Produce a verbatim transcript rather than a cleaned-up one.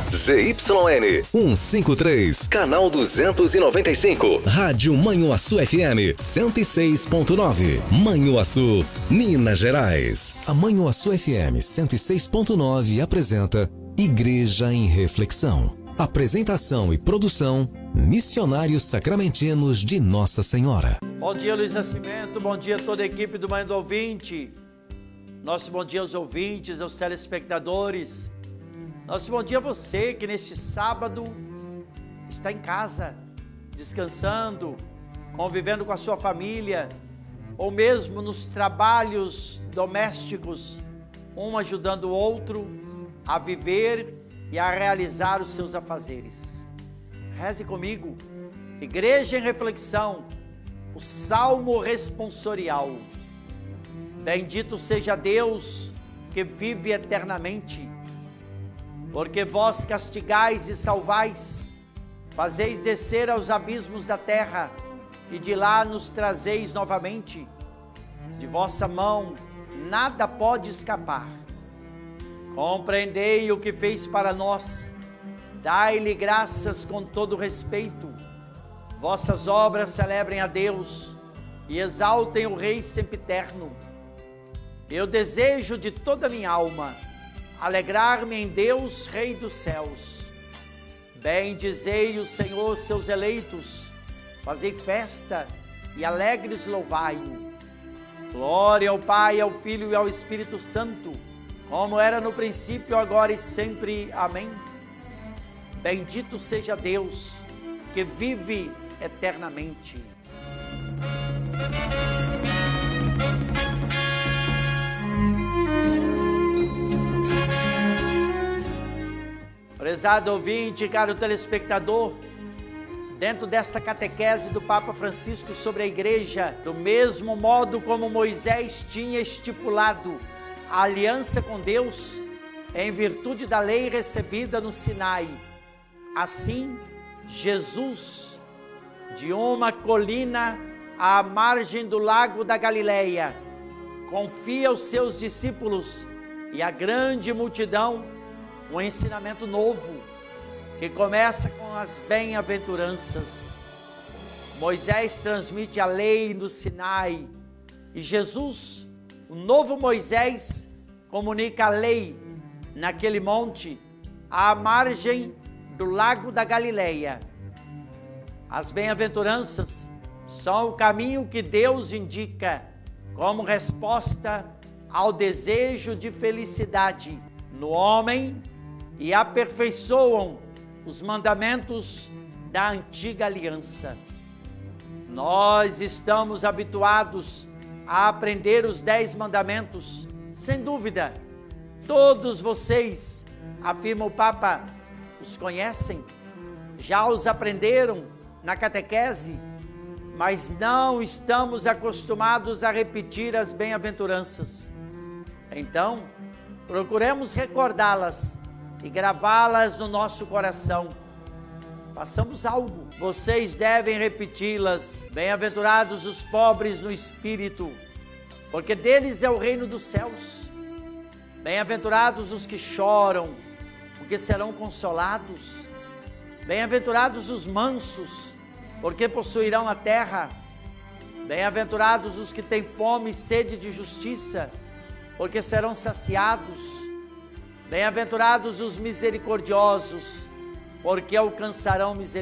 Z Y N cento e cinquenta e três, canal duzentos e noventa e cinco. Rádio Manhuaçu F M cento e seis ponto nove. Manhuaçu, Minas Gerais. A Manhuaçu F M cento e seis ponto nove apresenta Igreja em Reflexão. Apresentação e produção, Missionários Sacramentinos de Nossa Senhora. Bom dia, Luiz Nascimento. Bom dia a toda a equipe do Manhã do Ouvinte. Nosso bom dia aos ouvintes, aos telespectadores. Nosso bom dia a você que neste sábado está em casa, descansando, convivendo com a sua família, ou mesmo nos trabalhos domésticos, um ajudando o outro a viver e a realizar os seus afazeres. Reze comigo, Igreja em Reflexão, o Salmo Responsorial. Bendito seja Deus que vive eternamente, porque vós castigais e salvais, fazeis descer aos abismos da terra, e de lá nos trazeis novamente. De vossa mão nada pode escapar. Compreendei o que fez para nós, dai-lhe graças com todo respeito. Vossas obras celebrem a Deus e exaltem o Rei sempiterno. Eu desejo de toda a minha alma alegrar-me em Deus, Rei dos céus. Bendizei o Senhor, seus eleitos, fazei festa e alegres louvai-o. Glória ao Pai, ao Filho e ao Espírito Santo, como era no princípio, agora e sempre. Amém. Bendito seja Deus, que vive eternamente. Prezado ouvinte, caro telespectador, dentro desta catequese do Papa Francisco sobre a Igreja, do mesmo modo como Moisés tinha estipulado a aliança com Deus, em virtude da lei recebida no Sinai, assim, Jesus, de uma colina à margem do lago da Galileia, confia aos seus discípulos e à grande multidão um ensinamento novo, que começa com as bem-aventuranças. Moisés transmite a lei no Sinai, e Jesus, o novo Moisés, comunica a lei naquele monte, à margem do lago da Galileia. As bem-aventuranças são o caminho que Deus indica como resposta ao desejo de felicidade no homem e aperfeiçoam os mandamentos da antiga aliança. Nós estamos habituados a aprender os dez mandamentos, sem dúvida. Todos vocês, afirma o Papa, os conhecem, já os aprenderam na catequese, mas não estamos acostumados a repetir as bem-aventuranças. Então, procuremos recordá-las e gravá-las no nosso coração. Façamos algo. Vocês devem repeti-las. Bem-aventurados os pobres no espírito, porque deles é o reino dos céus. Bem-aventurados os que choram, porque serão consolados. Bem-aventurados os mansos, porque possuirão a terra. Bem-aventurados os que têm fome e sede de justiça, porque serão saciados. Bem-aventurados os misericordiosos, porque alcançarão misericórdia.